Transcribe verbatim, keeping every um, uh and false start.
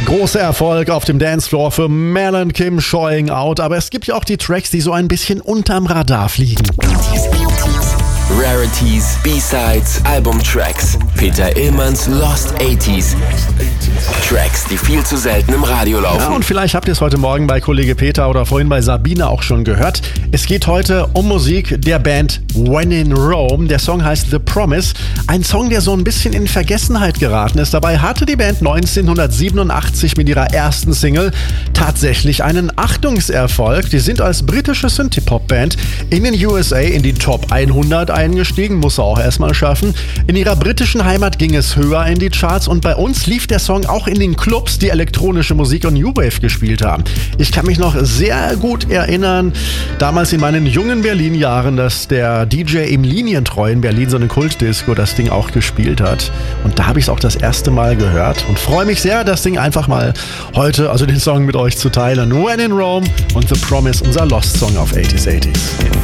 Großer Erfolg auf dem Dancefloor für Mel und Kim, Showing Out. Aber es gibt ja auch die Tracks, die so ein bisschen unterm Radar fliegen. Rarities, B-Sides, Albumtracks. Peter Illmanns Lost achtziger. Tracks, die viel zu selten im Radio laufen. Ja, und vielleicht habt ihr es heute Morgen bei Kollege Peter oder vorhin bei Sabine auch schon gehört. Es geht heute um Musik der Band When in Rome. Der Song heißt The Promise. Ein Song, der so ein bisschen in Vergessenheit geraten ist. Dabei hatte die Band neunzehnhundertsiebenundachtzig mit ihrer ersten Single tatsächlich einen Achtungserfolg. Die sind als britische Synthie-Pop-Band in den U S A in die Top hundert eingestiegen. Muss er auch erstmal schaffen. In ihrer britischen Heimat ging es höher in die Charts und bei uns lief der Song auch in den Clubs, die elektronische Musik und New Wave gespielt haben. Ich kann mich noch sehr gut erinnern, damals in meinen jungen Berlin-Jahren, dass der D J im Linientreu in Berlin, so eine Kultdisco, das Ding auch gespielt hat. Und da habe ich es auch das erste Mal gehört und freue mich sehr, das Ding einfach mal heute, also den Song mit euch zu teilen. When in Rome und The Promise, unser Lost Song auf achtziger achtziger.